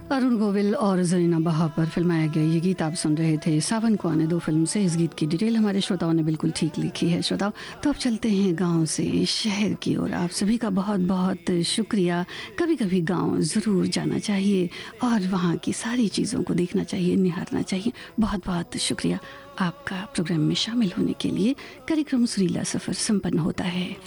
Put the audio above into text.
अरुण गोविल और जरीना बहा पर फिल्माया गया ये गीत आप सुन रहे थे सावन को आने दो फिल्म से। इस गीत की डिटेल हमारे श्रोताओं ने बिल्कुल ठीक लिखी है। श्रोताओं, तो अब चलते हैं गांव से शहर की ओर। आप सभी का बहुत बहुत शुक्रिया। कभी कभी गांव ज़रूर जाना चाहिए और वहाँ की सारी चीज़ों को देखना चाहिए, निहारना चाहिए। बहुत बहुत शुक्रिया आपका प्रोग्राम में शामिल होने के लिए। कार्यक्रम सुरीला सफ़र संपन्न होता है।